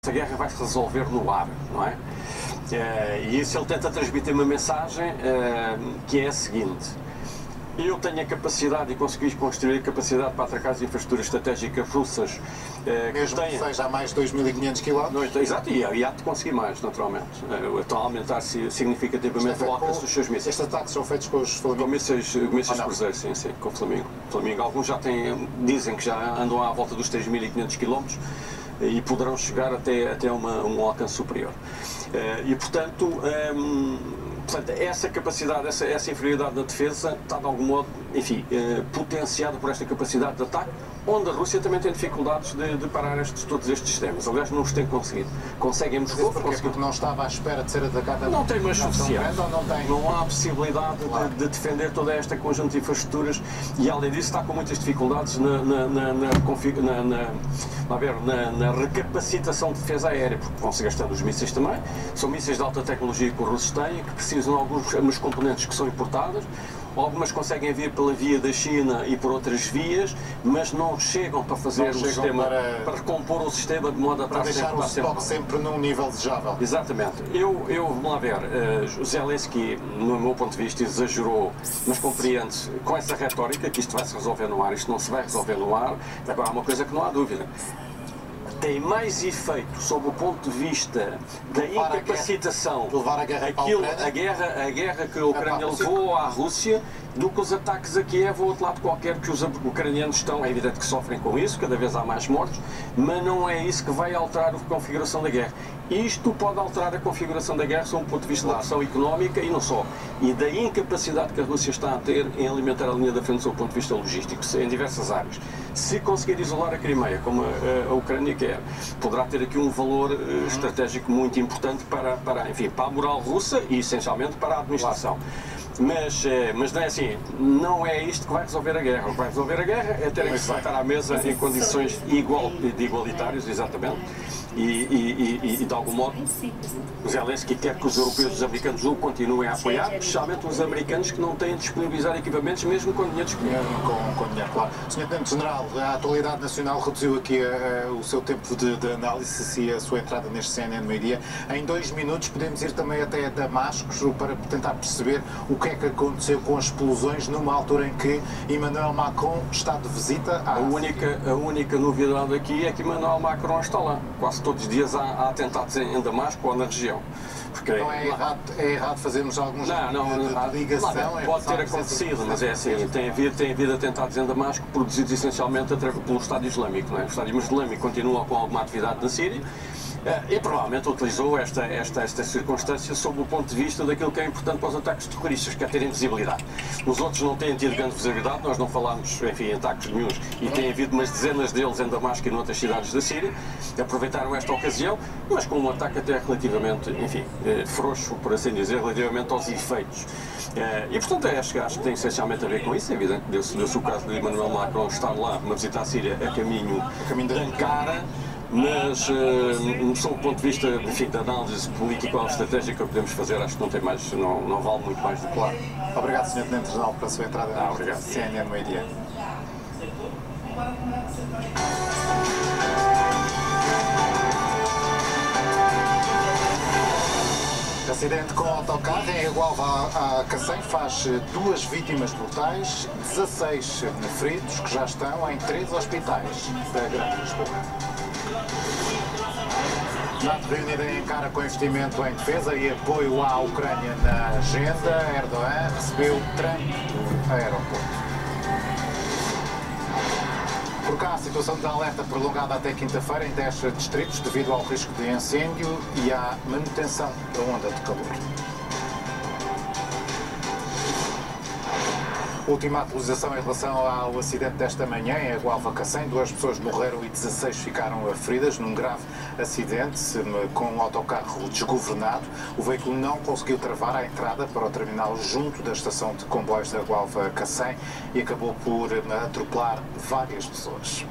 A guerra vai se resolver no ar, não é? E isso ele tenta transmitir uma mensagem que é a seguinte: eu tenho a capacidade e consegui construir a capacidade para atracar as infraestruturas estratégicas russas. Mesmo que seja a mais de 2.500 km? Exato, e há de conseguir mais, naturalmente. Estão a aumentar significativamente o alcance dos seus mísseis. Estes ataques são feitos com os Flamingo? Com mísseis cruzeiros, sim, com o Flamingo. Alguns já dizem que já andam à volta dos 3.500 km. E poderão chegar até um alcance superior. E, portanto, essa capacidade, essa inferioridade na defesa está, de algum modo, enfim, potenciada por esta capacidade de ataque, onde a Rússia também tem dificuldades de parar todos estes sistemas. Aliás, não os tem conseguido. Conseguem Moscou. Porque não estava à espera de ser atacada? Não tem mais suficiente. Não há a possibilidade de defender toda esta conjunto de infraestruturas e, além disso, está com muitas dificuldades na recapacitação de defesa aérea, porque vão se gastando os mísseis também. São mísseis de alta tecnologia que os russos têm, que precisam de alguns componentes que são importados. Algumas conseguem vir pela via da China e por outras vias, mas não chegam para fazer o sistema, para recompor o sistema de modo a para deixar o estoque sempre num nível desejável. Exatamente. Vamos lá ver, Zelensky, no meu ponto de vista, exagerou, mas compreende com essa retórica que isto vai se resolver no ar, isto não se vai resolver no ar. Agora, há uma coisa que não há dúvida. Tem mais efeito sob o ponto de vista da incapacitação, a guerra que a Ucrânia levou à Rússia, do que os ataques a Kiev ou outro lado qualquer que os ucranianos estão. É evidente que sofrem com isso, cada vez há mais mortos, mas não é isso que vai alterar a configuração da guerra. Isto pode alterar a configuração da guerra sob o ponto de vista da ação económica e não só, e da incapacidade que a Rússia está a ter em alimentar a linha da frente sob o ponto de vista logístico, em diversas áreas. Se conseguir isolar a Crimeia, como a Ucrânia quer, poderá ter aqui um valor estratégico muito importante para a moral russa e, essencialmente, para a administração. Mas não é assim, não é isto que vai resolver a guerra. O que vai resolver a guerra é terem que se sentar à mesa em condições igualitárias, exatamente, e de algum modo Zelensky quer que os europeus e os americanos o continuem a apoiar, especialmente os americanos que não têm de disponibilizar equipamentos, mesmo com dinheiro disponível. Com dinheiro, claro. Sr. Tenente-General, a atualidade nacional reduziu aqui o seu tempo de análise e a sua entrada neste CNN Meio-Dia. Em 2 minutos podemos ir também até Damasco para tentar perceber o que é que aconteceu com as explosões numa altura em que Emmanuel Macron está de visita à... A única novidade aqui é que Emmanuel Macron está lá. Quase todos os dias há atentados em Damasco ou na região. Porque não é errado fazermos alguns de ligação? Pode ter acontecido, mas é assim, tem havido atentados em Damasco produzidos essencialmente pelo Estado Islâmico. Não é? O Estado Islâmico continua com alguma atividade na Síria e provavelmente utilizou esta circunstância sob o ponto de vista daquilo que é importante para os ataques terroristas, que é terem visibilidade. Os outros não têm tido grande visibilidade, nós não falámos, enfim, em ataques nenhuns, e tem havido umas dezenas deles em Damasco e noutras cidades da Síria. Aproveitaram esta ocasião, mas com um ataque até relativamente, enfim, frouxo, por assim dizer, relativamente aos efeitos. E, portanto, acho que tem essencialmente a ver com isso. É evidente que deu-se o caso de Emmanuel Macron estar lá, uma visita à Síria, a caminho de Ankara. Mas, sob o ponto de vista, enfim, da análise política ou estratégica que podemos fazer, acho que não vale muito mais do que claro. Obrigado, Sr. Tenente-General, pela sua entrada no CNN Meio-Dia. Acidente com autocarro em Gualva a Cacém faz 2 vítimas mortais, 16 feridos que já estão em 3 hospitais da Grande Lisboa. NATO reunida em Ankara com investimento em defesa e apoio à Ucrânia na agenda, Erdogan recebeu Trump no aeroporto. Por cá, a situação de alerta prolongada até quinta-feira em 10 distritos devido ao risco de incêndio e à manutenção da onda de calor. Última atualização em relação ao acidente desta manhã em Gualva Cacém. 2 pessoas morreram e 16 ficaram feridas num grave acidente com um autocarro desgovernado. O veículo não conseguiu travar a entrada para o terminal junto da estação de comboios da Gualva Cacém e acabou por atropelar várias pessoas.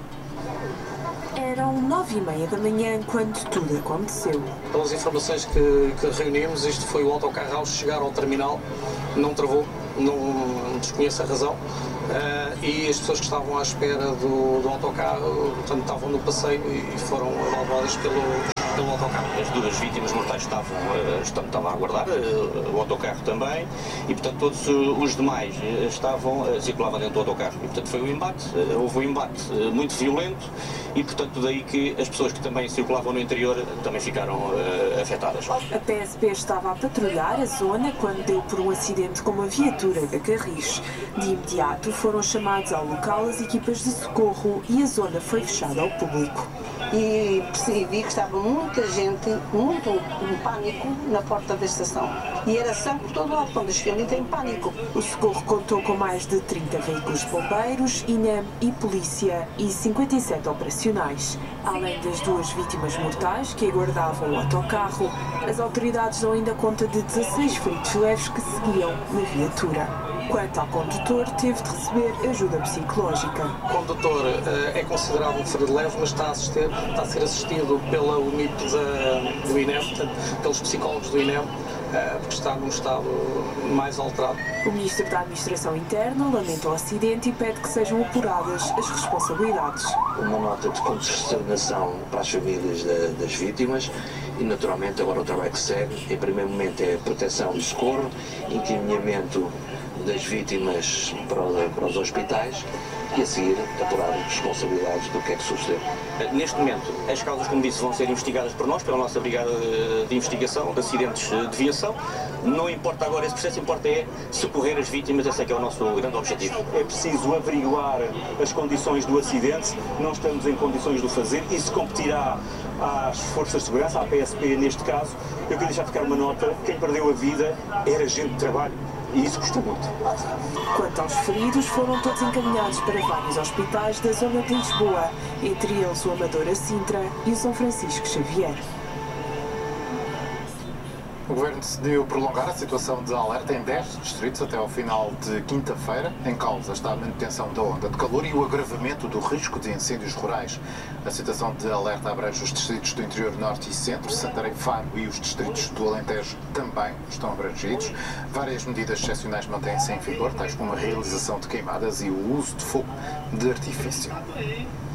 Eram 9h30 da manhã quando tudo aconteceu. Pelas informações que reunimos, isto foi o autocarro ao chegar ao terminal, não travou. não desconheço a razão, e as pessoas que estavam à espera do autocarro, portanto, estavam no passeio e foram abalroadas pelo autocarro. As duas vítimas mortais estavam a aguardar, o autocarro também, e portanto todos os demais circulavam dentro do autocarro. E portanto foi um embate, houve um embate muito violento, e portanto daí que as pessoas que também circulavam no interior também ficaram afetadas. A PSP estava a patrulhar a zona quando deu por um acidente com uma viatura da Carris. De imediato foram chamados ao local as equipas de socorro e a zona foi fechada ao público. E percebi que estava muita gente, muito em pânico na porta da estação. E era sangue por todo lado, quando cheguei ali em pânico. O socorro contou com mais de 30 veículos de bombeiros, INEM e polícia e 57 operacionais. Além das duas vítimas mortais que aguardavam o autocarro, as autoridades dão ainda conta de 16 feridos leves que seguiam na viatura. Quanto ao condutor, teve de receber ajuda psicológica. O condutor é considerado um ferido leve, mas está a ser assistido pela UNIP do INEM, portanto, pelos psicólogos do INEM, porque está num estado mais alterado. O Ministro da Administração Interna lamenta o acidente e pede que sejam apuradas as responsabilidades. Uma nota de consternação para as famílias das vítimas e, naturalmente, agora o trabalho que segue, em primeiro momento, é a proteção e socorro, encaminhamento das vítimas para os hospitais e a seguir apurar as responsabilidades do que é que sucedeu. Neste momento, as causas, como disse, vão ser investigadas por nós, pela nossa Brigada de Investigação de Acidentes de Viação. Não importa agora esse processo, importa é socorrer as vítimas, esse é que é o nosso grande objetivo. É preciso averiguar as condições do acidente, não estamos em condições de o fazer, isso competirá às forças de segurança, à PSP neste caso. Eu queria deixar ficar uma nota, quem perdeu a vida era gente de trabalho. E isso custa muito. Quanto aos feridos, foram todos encaminhados para vários hospitais da zona de Lisboa, entre eles o Amadora Sintra e o São Francisco Xavier. O Governo decidiu prolongar a situação de alerta em 10 distritos até ao final de quinta-feira. Em causa está a manutenção da onda de calor e o agravamento do risco de incêndios rurais. A situação de alerta abrange os distritos do interior norte e centro, Santarém, Faro e os distritos do Alentejo também estão abrangidos. Várias medidas excepcionais mantêm-se em vigor, tais como a realização de queimadas e o uso de fogo de artifício.